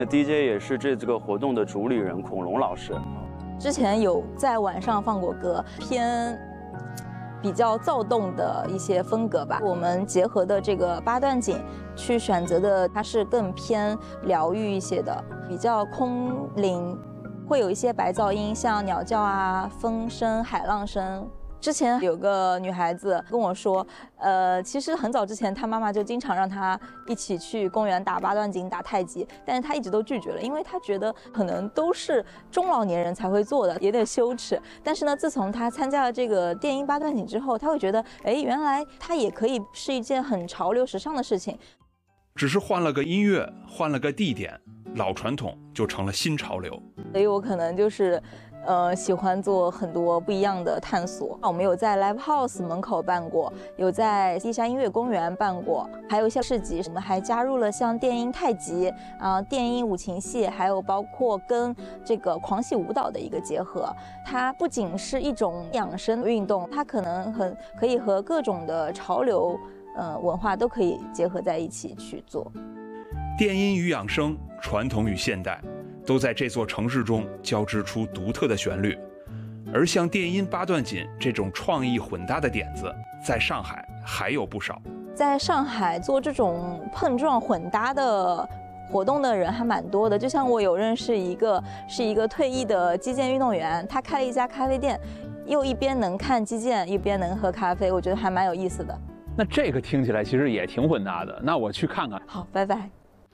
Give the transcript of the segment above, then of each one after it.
DJ 也是这个活动的主理人孔龙老师。 之前有在晚上放过歌，偏比较躁动的一些风格吧。我们结合的这个8段锦去选择的，它是更偏疗愈一些的，比较空灵，会有一些白噪音，像鸟叫啊、风声、海浪声。之前有个女孩子跟我说，其实很早之前她妈妈就经常让她一起去公园打8段锦、打太极，但是她一直都拒绝了，因为她觉得可能都是中老年人才会做的，有点羞耻。但是呢，自从她参加了这个电音8段锦之后，她会觉得，哎，原来它也可以是一件很潮流、时尚的事情。 只是换了个音乐，换了个地点，老传统就成了新潮流。 所以我可能就是喜欢做很多不一样的探索。我们有在 Live House 门口办过，有在地下音乐公园办过，还有一些市集。我们还加入了像电音太极电音五禽戏，还有包括跟这个狂喜舞蹈的一个结合。它不仅是一种养生运动，它可能可以和各种的潮流文化都可以结合在一起去做。 电音与养生，传统与现代，都在这座城市中交织出独特的旋律。而像电音8段锦这种创意混搭的点子，在上海还有不少。 在上海做这种碰撞混搭的活动的人还蛮多的，就像我有认识一个退役的击剑运动员，他开了一家咖啡店，又一边能看击剑，一边能喝咖啡，我觉得还蛮有意思的。 那这个听起来其实也挺混搭的，那我去看看。 好，拜拜。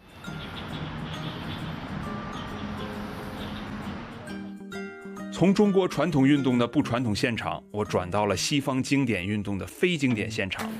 从中国传统运动的不传统现场，我转到了西方经典运动的非经典现场。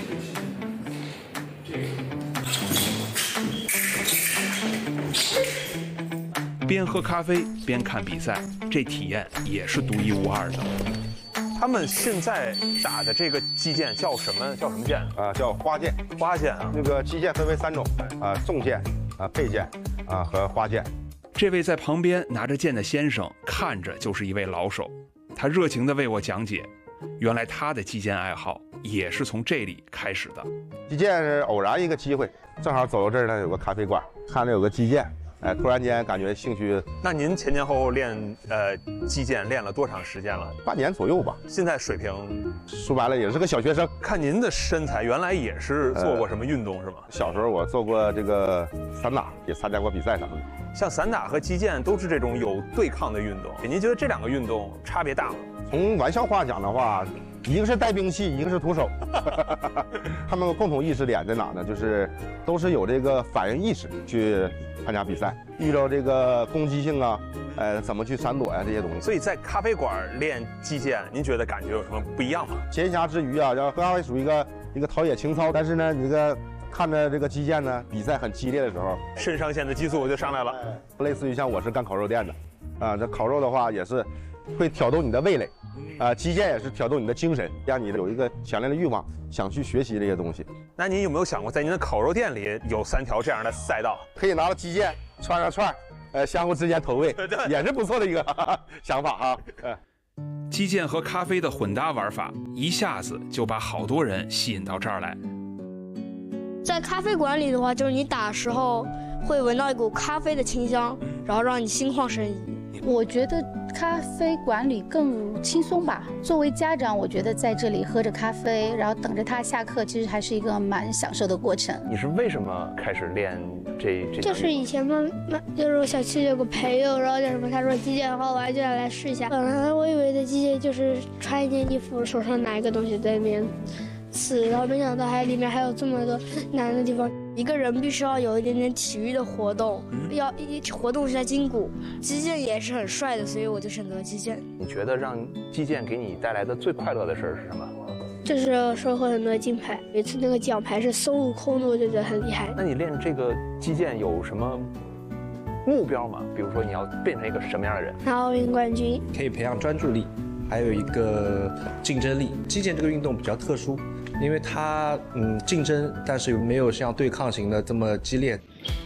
边喝咖啡边看比赛，这体验也是独一无二的。 他们现在打的这个击剑叫什么剑？ 叫花剑。 花剑啊， 那个击剑分为3种，重剑、佩剑和花剑。 这位在旁边拿着剑的先生，看着就是一位老手，他热情地为我讲解，原来他的击剑爱好也是从这里开始的。 击剑是偶然一个机会，正好走到这儿呢，有个咖啡馆，看着有个击剑。突然间感觉兴趣。 那您前前后后练击剑练了多长时间了 ？8年左右吧。 现在水平说白了也是个小学生。 看您的身材，原来也是做过什么运动是吗？ 小时候我做过这个散打，也参加过比赛啥的。 像散打和击剑都是这种有对抗的运动，您觉得这2个运动差别大吗？ 从玩笑话讲的话，一个是带兵器，一个是徒手。他们共同意识点在哪呢？就是都是有这个反应意识去参加比赛，遇到这个攻击性啊，怎么去闪躲呀这些东西。 所以在咖啡馆练击剑，您觉得感觉有什么不一样吗？ 闲暇之余啊，要喝咖啡属于一个陶冶情操，但是呢，你这个看着这个击剑呢，比赛很激烈的时候， 肾上腺的激素就上来了。 类似于像我是干烤肉店的，这烤肉的话也是会挑动你的味蕾。击剑也是挑动你的精神，让你有一个强烈的欲望，想去学习这些东西。 那您有没有想过，在您的烤肉店里有3条这样的赛道， 可以拿着击剑串上串，相互之间投喂，也是不错的一个想法啊。 击剑和咖啡的混搭玩法，一下子就把好多人吸引到这儿来。 在咖啡馆里的话，就是你打的时候会闻到一股咖啡的清香，然后让你心旷神怡。 我觉得咖啡馆里更轻松吧。作为家长，我觉得在这里喝着咖啡，然后等着他下课，其实还是一个蛮享受的过程。 你是为什么开始练这？ 就是以前就是我小区有个朋友，然后叫什么，他说击剑好玩，就想来试一下。本来我以为的击剑就是穿一件衣服，手上拿一个东西在那边刺，然后没想到里面还有这么多难的地方。一个人必须要有一点点体育的活动，要活动一下筋骨。击剑也是很帅的，所以我就选择了击剑。 你觉得让击剑给你带来的最快乐的事是什么？ 就是收获很多金牌。有一次那个奖牌是孙悟空的，我就觉得很厉害。 那你练这个击剑有什么目标吗？比如说你要变成一个什么样的人？ 拿奥运冠军。 可以培养专注力，还有一个竞争力。击剑这个运动比较特殊，因为它竞争，但是没有像对抗型的这么激烈。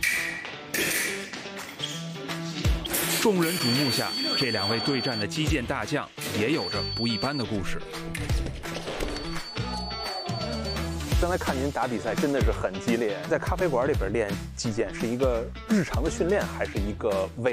众人瞩目下，这2位对战的击剑大将也有着不一般的故事。 刚才看您打比赛真的是很激烈，在咖啡馆里边练击剑是一个日常的训练，还是一个为